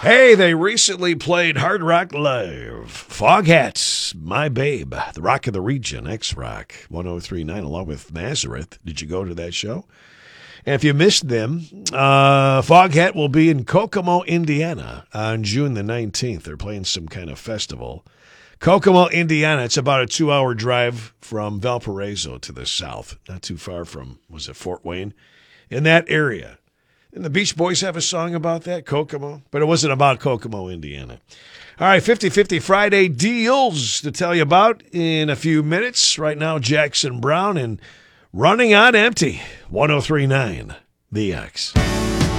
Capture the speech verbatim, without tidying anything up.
Hey, they recently played Hard Rock Live. Foghats, My Babe, the Rock of the Region, X-Rock, one oh three point nine, along with Nazareth. Did you go to that show? And if you missed them, uh, Foghat will be in Kokomo, Indiana on June the nineteenth. They're playing some kind of festival. Kokomo, Indiana, it's about a two-hour drive from Valparaiso to the south. Not too far from, was it Fort Wayne? In that area. And the Beach Boys have a song about that, Kokomo. But it wasn't about Kokomo, Indiana. All right, fifty-fifty Friday deals to tell you about in a few minutes. Right now, Jackson Browne and Running on Empty, one oh three point nine, The X.